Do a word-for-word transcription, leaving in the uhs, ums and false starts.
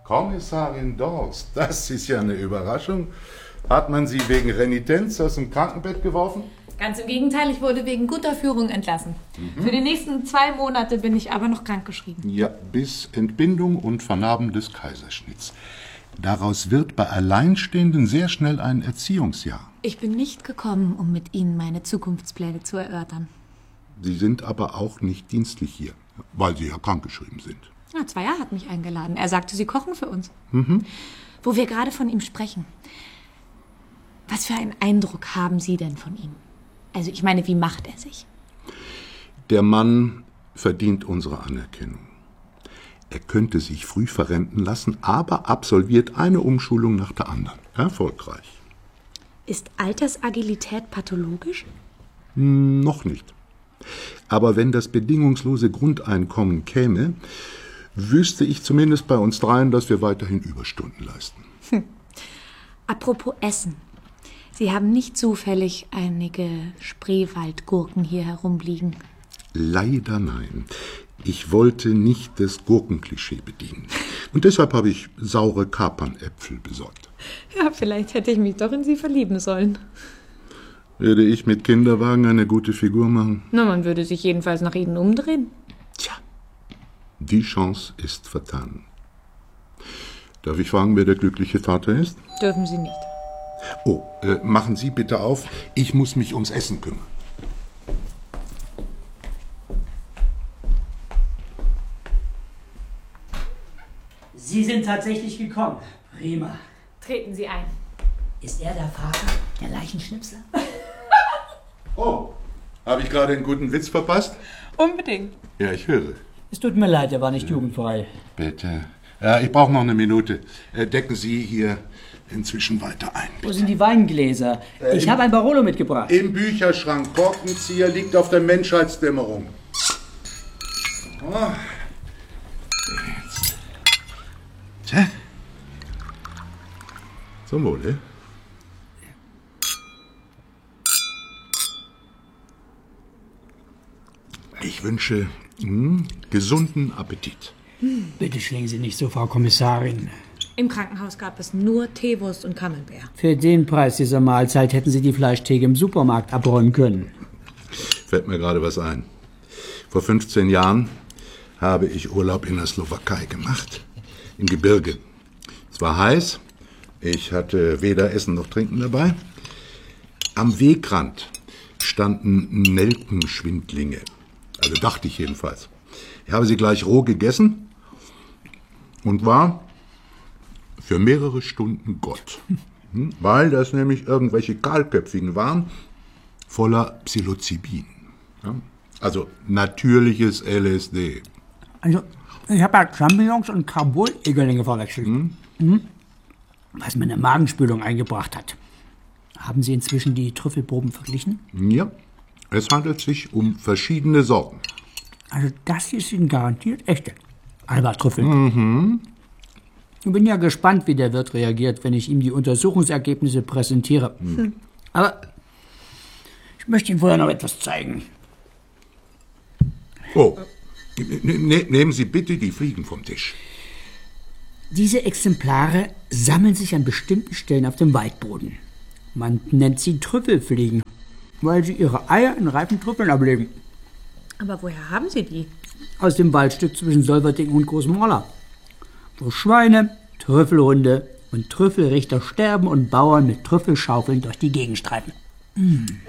Kommissarin Dorst, das ist ja eine Überraschung. Hat man Sie wegen Renitenz aus dem Krankenbett geworfen? Ganz im Gegenteil, ich wurde wegen guter Führung entlassen. Mhm. Für die nächsten zwei Monate bin ich aber noch krankgeschrieben. Ja, bis Entbindung und Vernarben des Kaiserschnitts. Daraus wird bei Alleinstehenden sehr schnell ein Erziehungsjahr. Ich bin nicht gekommen, um mit Ihnen meine Zukunftspläne zu erörtern. Sie sind aber auch nicht dienstlich hier, weil Sie ja krankgeschrieben sind. Ja, Zweier hat mich eingeladen. Er sagte, Sie kochen für uns. Mhm. Wo wir gerade von ihm sprechen. Was für einen Eindruck haben Sie denn von ihm? Also ich meine, wie macht er sich? Der Mann verdient unsere Anerkennung. Er könnte sich früh verrenten lassen, aber absolviert eine Umschulung nach der anderen. Erfolgreich. Ist Altersagilität pathologisch? Hm, noch nicht. Aber wenn das bedingungslose Grundeinkommen käme, wüsste ich zumindest bei uns dreien, dass wir weiterhin Überstunden leisten. Hm. Apropos Essen. Sie haben nicht zufällig einige Spreewaldgurken hier herumliegen? Leider nein. Ich wollte nicht das Gurkenklischee bedienen. Und deshalb habe ich saure Kapernäpfel besorgt. Ja, vielleicht hätte ich mich doch in Sie verlieben sollen. Würde ich mit Kinderwagen eine gute Figur machen? Na, man würde sich jedenfalls nach Ihnen umdrehen. Tja, die Chance ist vertan. Darf ich fragen, wer der glückliche Vater ist? Dürfen Sie nicht. Oh, äh, machen Sie bitte auf. Ich muss mich ums Essen kümmern. Sie sind tatsächlich gekommen. Prima. Treten Sie ein. Ist er der Vater, der Leichenschnipser? Oh, habe ich gerade einen guten Witz verpasst? Unbedingt. Ja, ich höre. Es tut mir leid, er war nicht jugendfrei. Bitte. Ja, ich brauche noch eine Minute. Äh, decken Sie hier inzwischen weiter ein. Wo sind die Weingläser? Äh, ich habe ein Barolo mitgebracht. Im Bücherschrank. Korkenzieher liegt auf der Menschheitsdämmerung. Oh. Jetzt. Tja. Zum Wohle. Ich wünsche mh, gesunden Appetit. Hm. Bitte schlingen Sie nicht so, Frau Kommissarin. Im Krankenhaus gab es nur Teewurst und Camembert. Für den Preis dieser Mahlzeit hätten Sie die Fleischtheke im Supermarkt abräumen können. Fällt mir gerade was ein. Vor fünfzehn Jahren habe ich Urlaub in der Slowakei gemacht. Im Gebirge. Es war heiß. Ich hatte weder Essen noch Trinken dabei. Am Wegrand standen Nelkenschwindlinge. Also dachte ich jedenfalls. Ich habe sie gleich roh gegessen und war für mehrere Stunden Gott. Weil das nämlich irgendwelche Kahlköpfigen waren, voller Psilocybin. Ja? Also natürliches L S D. Also, ich habe ja Champignons und Carbol-Egerlinge verwechselt. Hm? Mhm. Was meine Magenspülung eingebracht hat. Haben Sie inzwischen die Trüffelproben verglichen? Ja, es handelt sich um verschiedene Sorten. Also das hier sind garantiert echte Alba-Trüffel. Mhm. Ich bin ja gespannt, wie der Wirt reagiert, wenn ich ihm die Untersuchungsergebnisse präsentiere. Mhm. Aber ich möchte Ihnen vorher noch etwas zeigen. Oh, ne- nehmen Sie bitte die Fliegen vom Tisch. Diese Exemplare sammeln sich an bestimmten Stellen auf dem Waldboden. Man nennt sie Trüffelfliegen, weil sie ihre Eier in reifen Trüffeln ablegen. Aber woher haben Sie die? Aus dem Waldstück zwischen Solverding und Großmorla, wo Schweine, Trüffelhunde und Trüffelrichter sterben und Bauern mit Trüffelschaufeln durch die Gegend streifen. Mm.